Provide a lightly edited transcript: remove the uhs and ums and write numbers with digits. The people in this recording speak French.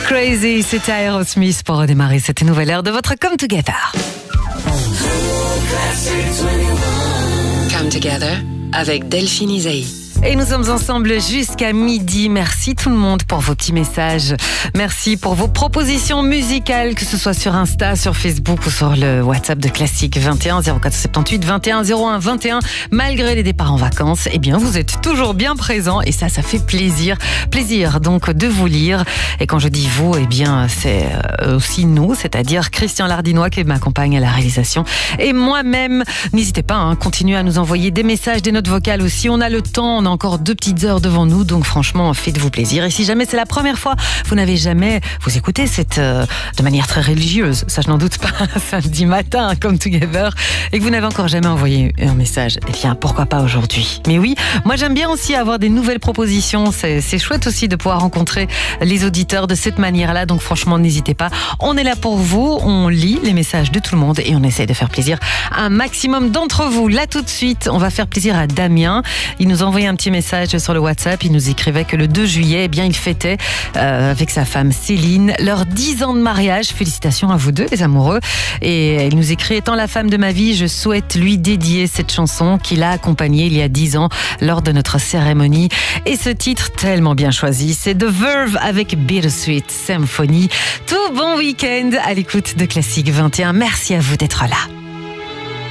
Crazy, c'était Aerosmith pour redémarrer cette nouvelle heure de votre Come Together. Come Together avec Delphine Isaïe. Et nous sommes ensemble jusqu'à midi. Merci tout le monde pour vos petits messages. Merci pour vos propositions musicales, que ce soit sur Insta, sur Facebook ou sur le WhatsApp de Classique 21 0478 21 01 21. Malgré les départs en vacances, eh bien, vous êtes toujours bien présents et ça fait plaisir. Plaisir donc de vous lire. Et quand je dis vous, eh bien, c'est aussi nous, c'est-à-dire Christian Lardinois qui m'accompagne à la réalisation et moi-même. N'hésitez pas, continuez à nous envoyer des messages, des notes vocales aussi. On a le temps, on a encore 2 petites heures devant nous, donc franchement, faites-vous plaisir. Et si jamais c'est la première fois, vous n'avez jamais, vous écoutez de manière très religieuse, ça je n'en doute pas, samedi matin, Come Together, et que vous n'avez encore jamais envoyé un message, eh bien, pourquoi pas aujourd'hui? Mais oui, moi j'aime bien aussi avoir des nouvelles propositions, c'est chouette aussi de pouvoir rencontrer les auditeurs de cette manière-là, donc franchement, n'hésitez pas. On est là pour vous, on lit les messages de tout le monde et on essaie de faire plaisir à un maximum d'entre vous. Là tout de suite, on va faire plaisir à Damien. Il nous a envoyé un petit message sur le WhatsApp. Il nous écrivait que le 2 juillet, eh bien, il fêtait avec sa femme Céline leurs 10 ans de mariage. Félicitations à vous deux, les amoureux. Et il nous écrit: étant la femme de ma vie, je souhaite lui dédier cette chanson qu'il a accompagnée il y a 10 ans lors de notre cérémonie. Et ce titre tellement bien choisi, c'est The Verve avec Bittersweet Symphony. Tout bon week-end à l'écoute de Classique 21. Merci à vous d'être là.